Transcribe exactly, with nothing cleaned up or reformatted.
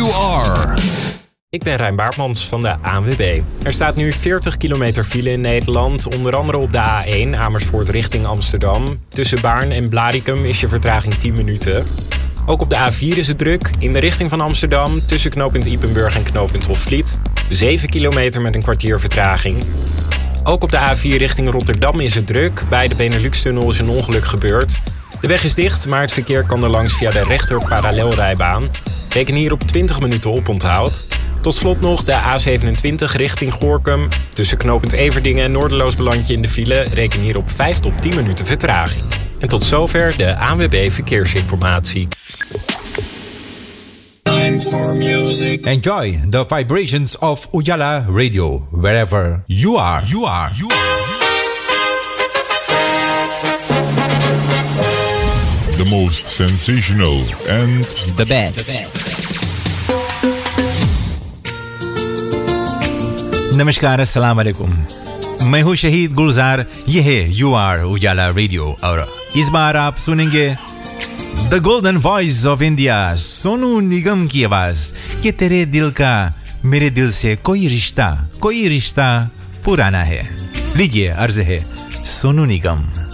You are. Ik ben Rijn Baartmans van de A N W B. Er staat nu veertig kilometer file in Nederland, onder andere op de A één Amersfoort richting Amsterdam. Tussen Baarn en Blaricum is je vertraging tien minuten. Ook op de A vier is het druk, in de richting van Amsterdam, tussen knooppunt Ypenburg en knooppunt Hofvliet. zeven kilometer met een kwartier vertraging. Ook op de A vier richting Rotterdam is het druk. Bij de Benelux-tunnel is een ongeluk gebeurd. De weg is dicht, maar het verkeer kan er langs via de rechter parallelrijbaan. Reken hier op twintig minuten oponthoud. Tot slot nog de A zevenentwintig richting Gorinchem. Tussen knooppunt Everdingen en Noorderloos beland je in de file. Reken hier op vijf tot tien minuten vertraging. En tot zover de A N W B Verkeersinformatie. Time for music. Enjoy the vibrations of Ujala Radio, wherever you are. You are. You are. The most sensational and The best. नमस्कार, अस्सलाम वालेकुम। मैं हूँ शहीद गुलजार। ये है you are उजाला रेडियो और इस बार आप सुनेंगे the golden voice of India, Sonu निगम की आवाज। ये तेरे दिल का मेरे दिल से कोई रिश्ता कोई रिश्ता पुराना है। लीजिए अर्ज है सोनू निगम।